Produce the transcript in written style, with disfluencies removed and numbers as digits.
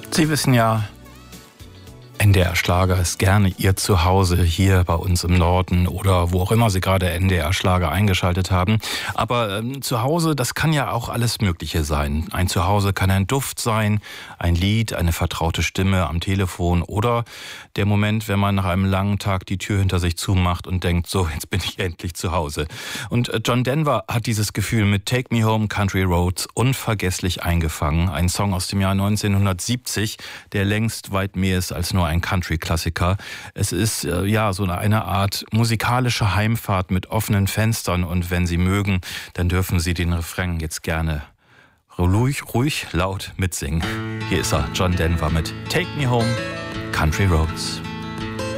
Sie wissen ja, NDR Schlager ist gerne Ihr Zuhause hier bei uns im Norden oder wo auch immer Sie gerade NDR Schlager eingeschaltet haben. Aber zu Hause, das kann ja auch alles Mögliche sein. Ein Zuhause kann ein Duft sein, ein Lied, eine vertraute Stimme am Telefon oder der Moment, wenn man nach einem langen Tag die Tür hinter sich zumacht und denkt, so, jetzt bin ich endlich zu Hause. Und John Denver hat dieses Gefühl mit Take Me Home Country Roads unvergesslich eingefangen. Ein Song aus dem Jahr 1970, der längst weit mehr ist als nur ein Country-Klassiker. Es ist ja so eine Art musikalische Heimfahrt mit offenen Fenstern und wenn Sie mögen, dann dürfen Sie den Refrain jetzt gerne ruhig laut mitsingen. Hier ist er, John Denver mit Take Me Home Country Roads.